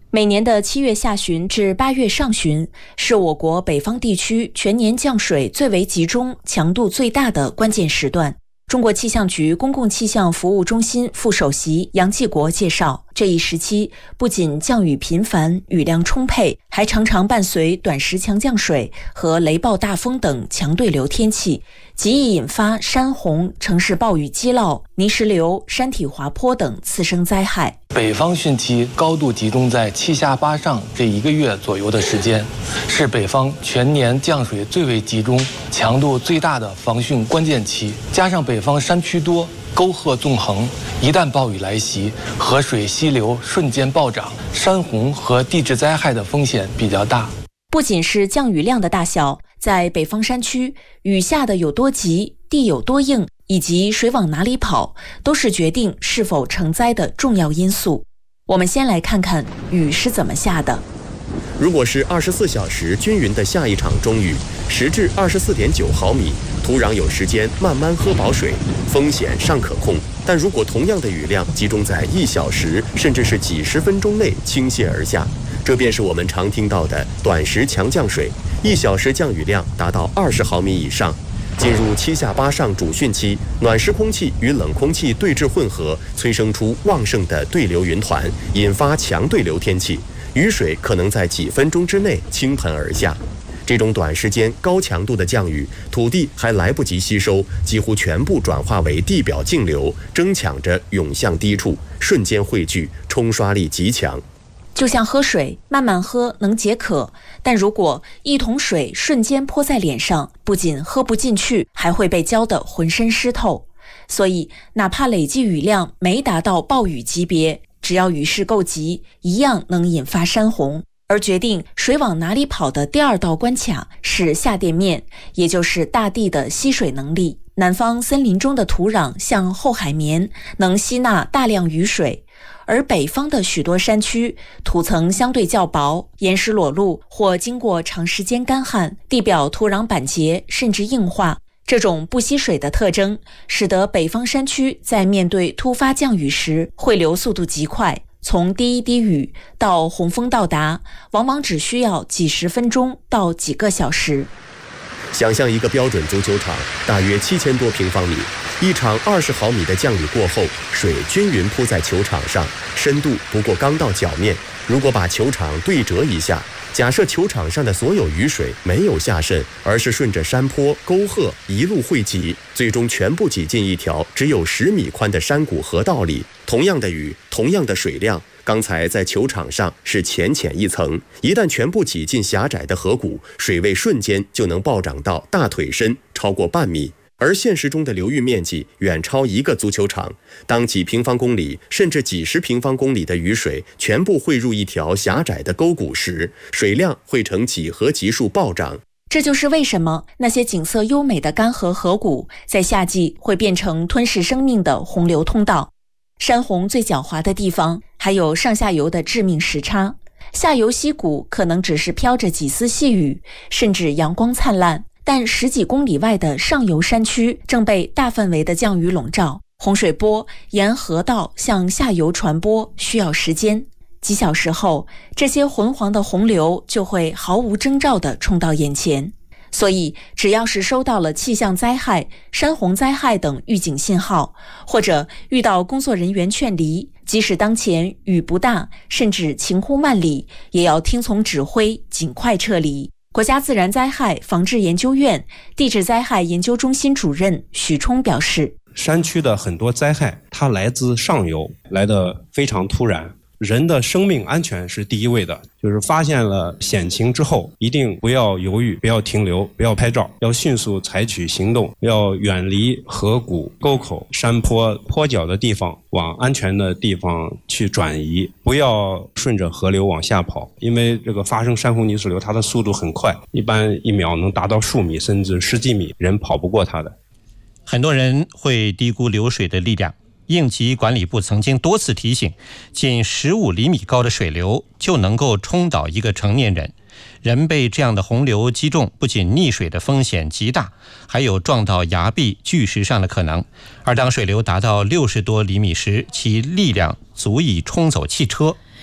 每年的7月下旬至8月上旬是我国北方地区全年降水最为集中、强度最大的关键时段。中国气象局公共气象服务中心副首席杨继国介绍，这一时期不仅降雨频繁、雨量充沛，还常常伴随短时强降水和雷暴大风等强对流天气，极易引发山洪、城市暴雨积涝、泥石流、山体滑坡等次生灾害。 北方汛期高度集中在7下8上这1个月左右的时间，是北方全年降水最为集中、强度最大的防汛关键期。加上北方山区多，沟壑纵横，一旦暴雨来袭，河水溪流瞬间暴涨，山洪和地质灾害的风险比较大。 不仅是降雨量的大小，在北方山区，雨下的有多急、地有多硬，以及水往哪里跑，都是决定是否成灾的重要因素。我们先来看看雨是怎么下的。 如果是24小时均匀的下一场中雨，10至24.9毫米，土壤有时间慢慢喝饱水，风险尚可控。但如果同样的雨量集中在1小时甚至是几十分钟内倾泻而下，这便是我们常听到的短时强降水，1小时降雨量达到20毫米以上。进入7下8上主汛期，暖湿空气与冷空气对峙混合，催生出旺盛的对流云团，引发强对流天气，雨水可能在几分钟之内倾盆而下。这种短时间高强度的降雨，土地还来不及吸收，几乎全部转化为地表径流，争抢着涌向低处，瞬间汇聚，冲刷力极强。 就像喝水，慢慢喝能解渴，但如果一桶水瞬间泼在脸上，不仅喝不进去，还会被浇得浑身湿透。所以哪怕累计雨量没达到暴雨级别，只要雨势够急，一样能引发山洪。而决定水往哪里跑的第二道关卡是下垫面，也就是大地的吸水能力。南方森林中的土壤像厚海绵，能吸纳大量雨水，而北方的许多山区土层相对较薄，岩石裸露或经过长时间干旱，地表土壤板结甚至硬化。这种不吸水的特征，使得北方山区在面对突发降雨时，汇流速度极快，从第一滴雨到洪峰到达，往往只需要几十分钟到几个小时。 想象一个标准足球场，大约7000多平方米，一场20毫米的降雨过后，水均匀铺在球场上，深度不过刚到脚面。如果把球场对折一下，假设球场上的所有雨水没有下渗，而是顺着山坡、沟壑一路汇集，最终全部挤进一条只有10米宽的山谷河道里。同样的雨，同样的水量，刚才在球场上是浅浅一层，一旦全部挤进狭窄的河谷，水位瞬间就能暴涨到大腿深，超过半米。而现实中的流域面积远超1个足球场，当几平方公里甚至几十平方公里的雨水全部汇入一条狭窄的沟谷时，水量会呈几何级数暴涨。 这就是为什么那些景色优美的干涸河谷在夏季会变成吞噬生命的洪流通道。山洪最狡猾的地方还有上下游的致命时差，下游溪谷可能只是飘着几丝细雨，甚至阳光灿烂，但10几公里外的上游山区正被大范围的降雨笼罩，洪水波沿河道向下游传播需要时间。几小时后，这些浑黄的洪流就会毫无征兆地冲到眼前。所以只要是收到了气象灾害、山洪灾害等预警信号，或者遇到工作人员劝离，即使当前雨不大，甚至晴空万里，也要听从指挥，尽快撤离。国家自然灾害防治研究院地质灾害研究中心主任许冲表示， 山区的很多灾害它来自上游，来得非常突然，人的生命安全是第一位的，就是发现了险情之后，一定不要犹豫，不要停留，不要拍照，要迅速采取行动，要远离河谷、沟口、山坡、坡脚的地方，往安全的地方去转移，不要顺着河流往下跑，因为这个发生山洪泥石流，它的速度很快，一般1秒能达到数米甚至10几米，人跑不过它的。 很多人会低估流水的力量。应急管理部曾经多次提醒，仅15厘米高的水流就能够冲倒一个成年人。人被这样的洪流击中，不仅溺水的风险极大，还有撞到崖壁、巨石上的可能。而当水流达到60多厘米时，其力量足以冲走汽车。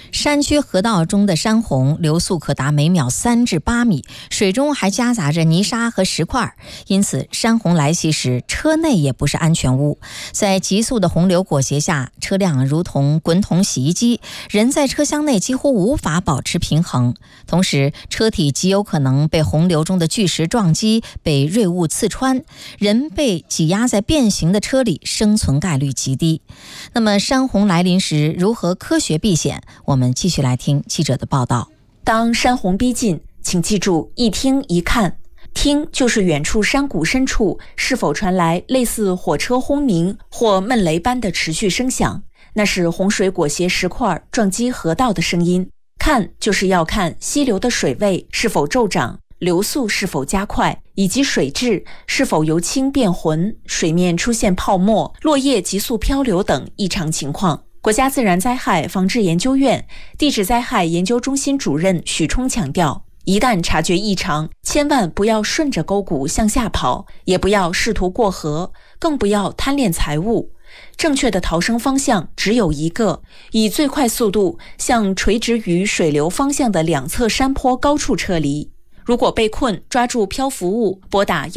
山区河道中的山洪流速可达每秒3至8米，水中还夹杂着泥沙和石块，因此山洪来袭时，车内也不是安全屋。在急速的洪流裹挟下，车辆如同滚筒洗衣机，人在车厢内几乎无法保持平衡。同时，车体极有可能被洪流中的巨石撞击，被锐物刺穿，人被挤压在变形的车里，生存概率极低。那么山洪来临时如何科学避险？我们继续来听记者的报道。 当山洪逼近，请记住一听一看。听就是远处山谷深处是否传来类似火车轰鸣或闷雷般的持续声响，那是洪水裹挟石块撞击河道的声音。看就是要看溪流的水位是否骤涨，流速是否加快，以及水质是否由清变浑，水面出现泡沫、落叶急速漂流等异常情况。国家自然灾害防治研究院地质灾害研究中心主任许冲强调，一旦察觉异常，千万不要顺着沟谷向下跑，也不要试图过河，更不要贪恋财物。正确的逃生方向只有一个，以最快速度向垂直于水流方向的两侧山坡高处撤离。如果被困，抓住漂浮物，拨打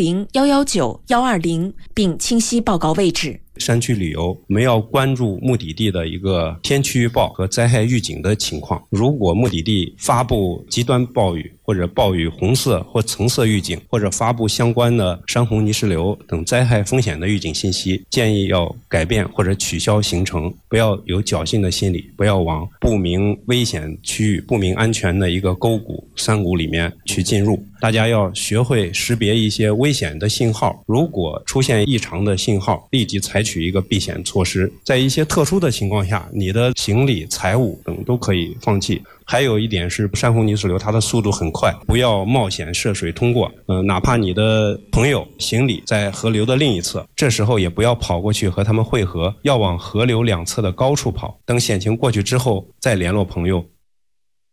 110、119、120，并清晰报告位置。 山区旅游，我们要关注目的地的一个天气预报和灾害预警的情况。如果目的地发布极端暴雨或者暴雨红色或橙色预警，或者发布相关的山洪泥石流等灾害风险的预警信息，建议要改变或者取消行程，不要有侥幸的心理，不要往不明危险区域、不明安全的一个沟谷、山谷里面去进入。大家要学会识别一些危险的信号，如果出现异常的信号，立即采取一个避险措施。在一些特殊的情况下，你的行李、财物等都可以放弃。还有一点是，山洪泥石流它的速度很快，不要冒险涉水通过。哪怕你的朋友、行李在河流的另一侧，这时候也不要跑过去和他们汇合，要往河流两侧的高处跑。等险情过去之后再联络朋友，